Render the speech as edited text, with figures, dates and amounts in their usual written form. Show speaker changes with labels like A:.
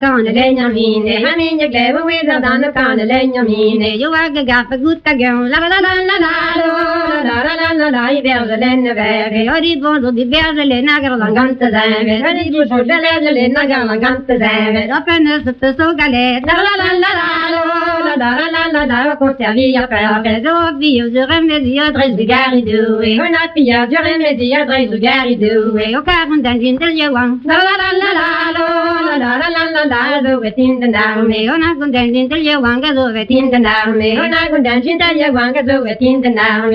A: Con legnamine, hamine gleve with a dan con legnamine. You are the gaffa good girl, la la la la la la la la la, I verse lenne vege. Io riposo di verse le nagre langante zeve. Io riposo di verse le nagre langante zeve. Appena sotto so galette, la la la la la la la la, conservi a faire. Je vis au remédie, adresse de garidoué. On a pillé du remédie, adresse de garidoué. Au 40 ans, d'une telle yawang, la la la la la la la la. Zo wetin de narme, ona gundan din tel ye wanga zo wetin de narme, ona gundan din tel ye wanga zo wetin de narme.